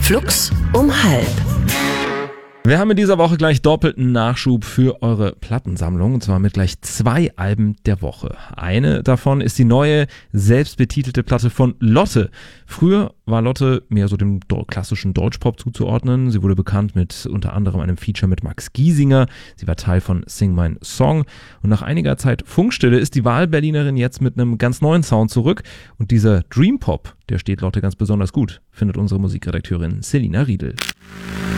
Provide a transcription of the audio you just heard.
Flux um 12:30. Wir haben in dieser Woche gleich doppelten Nachschub für eure Plattensammlung, und zwar mit gleich 2 Alben der Woche. Eine davon ist die neue, selbstbetitelte Platte von Lotte. Früher war Lotte mehr so dem klassischen Deutschpop zuzuordnen. Sie wurde bekannt mit unter anderem einem Feature mit Max Giesinger. Sie war Teil von Sing Mein Song. Und nach einiger Zeit Funkstille ist die Wahlberlinerin jetzt mit einem ganz neuen Sound zurück. Und dieser Dream Pop, der steht Lotte ganz besonders gut, findet unsere Musikredakteurin Selina Riedel.